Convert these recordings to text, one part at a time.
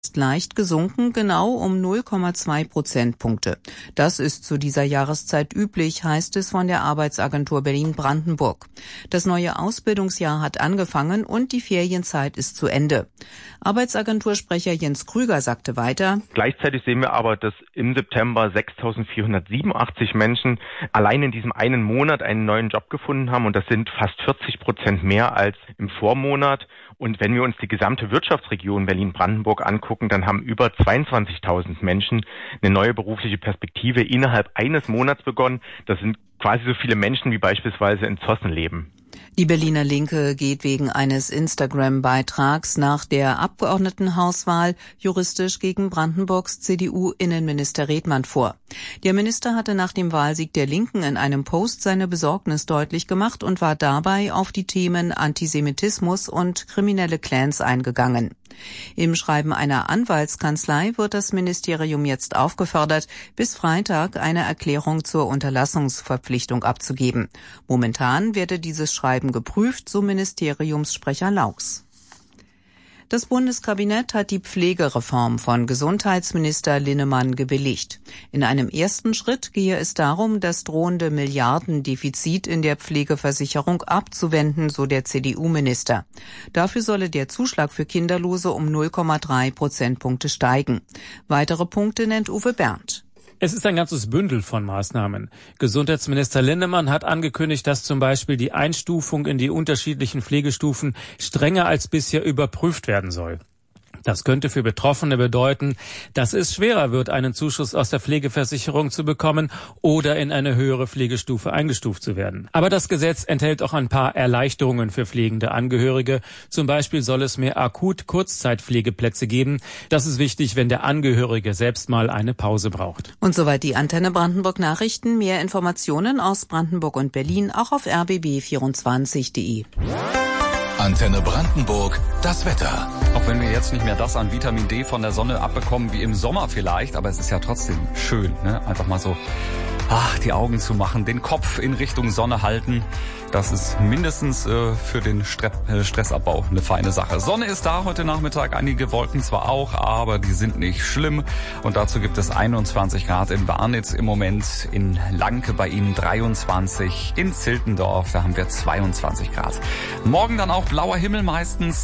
ist leicht gesunken, genau um 0,2 Prozentpunkte. Das ist zu dieser Jahreszeit üblich, heißt es von der Arbeitsagentur Berlin-Brandenburg. Das neue Ausbildungsjahr hat angefangen und die Ferienzeit ist zu Ende. Arbeitsagentursprecher Jens Krüger sagte weiter: Gleichzeitig sehen wir aber, dass im September 6.487 Menschen allein in diesem einen Monat einen neuen Job gefunden haben, und das sind fast 40% mehr als im Vormonat. Und wenn wir uns die gesamte Wirtschaftsregion Berlin-Brandenburg angucken, dann haben über 22.000 Menschen eine neue berufliche Perspektive innerhalb eines Monats begonnen. Das sind quasi so viele Menschen, wie beispielsweise in Zossen leben. Die Berliner Linke geht wegen eines Instagram-Beitrags nach der Abgeordnetenhauswahl juristisch gegen Brandenburgs CDU-Innenminister Redmann vor. Der Minister hatte nach dem Wahlsieg der Linken in einem Post seine Besorgnis deutlich gemacht und war dabei auf die Themen Antisemitismus und kriminelle Clans eingegangen. Im Schreiben einer Anwaltskanzlei wird das Ministerium jetzt aufgefordert, bis Freitag eine Erklärung zur Unterlassungsverpflichtung abzugeben. Momentan werde dieses Schreiben geprüft, so Ministeriumssprecher Laux. Das Bundeskabinett hat die Pflegereform von Gesundheitsminister Linnemann gebilligt. In einem ersten Schritt gehe es darum, das drohende Milliardendefizit in der Pflegeversicherung abzuwenden, so der CDU-Minister. Dafür solle der Zuschlag für Kinderlose um 0,3 Prozentpunkte steigen. Weitere Punkte nennt Uwe Berndt. Es ist ein ganzes Bündel von Maßnahmen. Gesundheitsminister Linnemann hat angekündigt, dass zum Beispiel die Einstufung in die unterschiedlichen Pflegestufen strenger als bisher überprüft werden soll. Das könnte für Betroffene bedeuten, dass es schwerer wird, einen Zuschuss aus der Pflegeversicherung zu bekommen oder in eine höhere Pflegestufe eingestuft zu werden. Aber das Gesetz enthält auch ein paar Erleichterungen für pflegende Angehörige. Zum Beispiel soll es mehr Akut-Kurzzeitpflegeplätze geben. Das ist wichtig, wenn der Angehörige selbst mal eine Pause braucht. Und soweit die Antenne Brandenburg Nachrichten. Mehr Informationen aus Brandenburg und Berlin auch auf rbb24.de. Antenne Brandenburg, das Wetter. Auch wenn wir jetzt nicht mehr das an Vitamin D von der Sonne abbekommen wie im Sommer vielleicht, aber es ist ja trotzdem schön, ne? Einfach mal so die Augen zu machen, den Kopf in Richtung Sonne halten. Das ist mindestens für den Stressabbau eine feine Sache. Sonne ist da heute Nachmittag, einige Wolken zwar auch, aber die sind nicht schlimm. Und dazu gibt es 21 Grad in Barnitz im Moment, in Lanke bei Ihnen 23, in Ziltendorf, da haben wir 22 Grad. Morgen dann auch blauer Himmel, meistens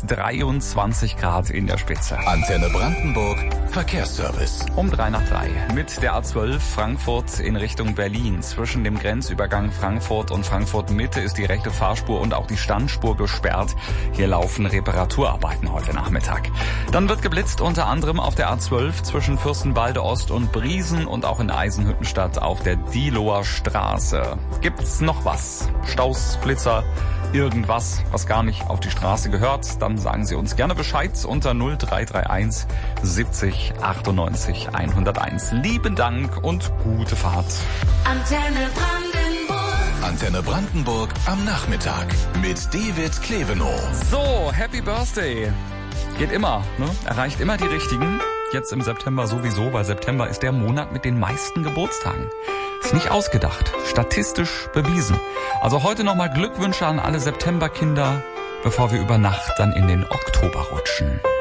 23 Grad in der Spitze. Antenne Brandenburg, Verkehrsservice. Um 3:03 mit der A12 Frankfurt in Richtung Berlin. Zwischen dem Grenzübergang Frankfurt und Frankfurt Mitte ist die rechte Fahrspur und auch die Standspur gesperrt. Hier laufen Reparaturarbeiten heute Nachmittag. Dann wird geblitzt unter anderem auf der A12 zwischen Fürstenwalde Ost und Briesen und auch in Eisenhüttenstadt auf der Diehloer Straße. Gibt's noch was? Staus, Blitzer, irgendwas, was gar nicht auf die Straße gehört? Dann sagen Sie uns gerne Bescheid unter 0331 70 98 101. Lieben Dank und gute Fahrt. Antenne Brandenburg. Antenne Brandenburg am Nachmittag mit David Klevenow. So, Happy Birthday. Geht immer, ne? Erreicht immer die Richtigen. Jetzt im September sowieso, weil September ist der Monat mit den meisten Geburtstagen. Ist nicht ausgedacht, statistisch bewiesen. Also heute nochmal Glückwünsche an alle Septemberkinder, bevor wir über Nacht dann in den Oktober rutschen.